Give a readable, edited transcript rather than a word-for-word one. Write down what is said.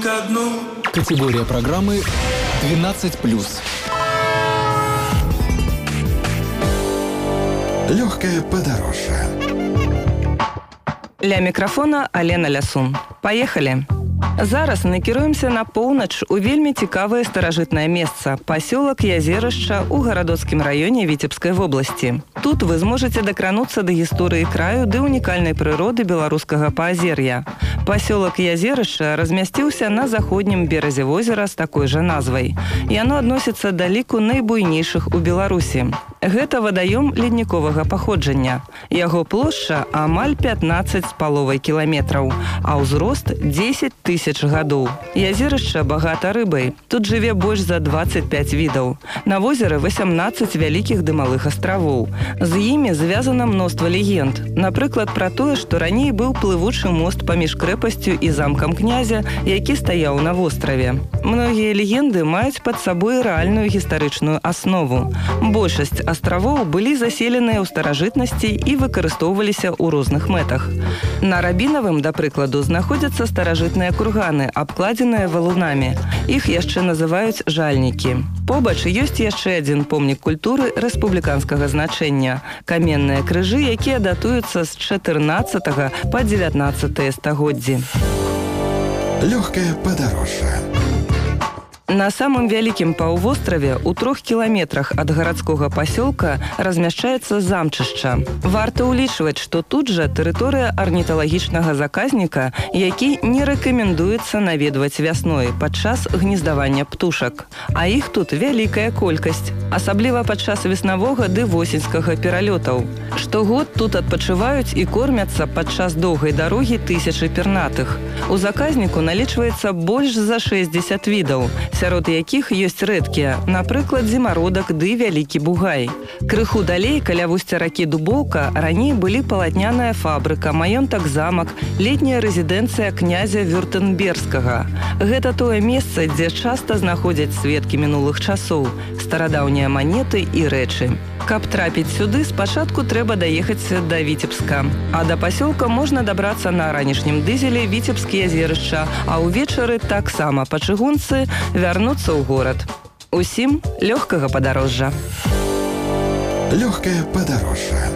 ко дну. Категория программы 12+. Легкое подорожье. Ля мікрафона Алена Лясун. Поехали! Зараз накіруемся на поўнач у вельмі цікавае старажытнае месца – пасёлак Язерышча ў гарадоцкім раёне Віцебскай вобласці. Тут вы зможаце дакрануцца да гісторыі краю ды унікальнай прыроды беларускага паазер'я. Пасёлак Язерышча размясціўся на заходнім беразе возера з такой жа назвай. Яно адносіцца да ліку найбуйнейшых у Беларусі. Гэта вадаём ледніковага паходжання. Яго плошча амаль 15 з паловай кіламетраў, а ўзрост 10 тысяч гадоў. Язерышча багата рыбай. Тут жыве больш за 25 відаў. На возеры 18 вялікіх дымавых астравоў. З імі звязана мноства легенд. Напрыклад, пра тое, што раней быў плывучы мост паміж крэпасцю і замкам князя, які стаяў на востраве. Многія легенды маюць пад сабой рэальную гістарычную аснову. Большасць астравоў былі заселеныя ў старажытнасці і выкарыстоўваліся ў розных мэтах. На Рабінавым, да прыкладу, знаходзяцца старажытныя курганы, абкладзеныя валунамі. Іх яшчэ называюць жальнікі. Побач ёсць яшчэ адзін помнік культуры рэспубліканскага значэння – каменныя крыжы, якія датуюцца з 14 па 19 стагоддзі. Легкое подорожье. На самым вялікім паўвостраве ў 3 кіламетрах ад гарадскога пасёлка размяшчаецца замчышча. Варта ўлічваць, што тут жа тэрыторыя арніталагічнага заказніка, які не рэкамендуецца наведваць вясной падчас гнездавання птушак. А іх тут вялікая колькасць, асабліва падчас веснавога ды восеньскага пералётаў. Штогод тут адпачываюць і кормяцца падчас доўгай дарогі тысячы пернатых. У заказніку налічваецца больш за 60 відаў, сярод якіх ёсць рэдкія, напрыклад, зімародак ды вялікі бугай. Крыху далей, каля вусця ракі Дубоўка, раней былі палатняная фабрыка, маёнтак-замак, летняя рэзідэнцыя князя Вюртэмберскага. Гэта тое месца, дзе часта знаходзяць сведкі мінулых часоў, старадаўнія манеты і рэчы. Каб трапіць сюды, спачатку трэба даехаць да Віцебска. А да пасёлка можна дабрацца на ранішнім дызелі Віцебскі-Язерышча, а ўвечары таксама па чыгунцы вярнуцца ў горад. Усім лёгкага падарожжа. Легкое подорожье.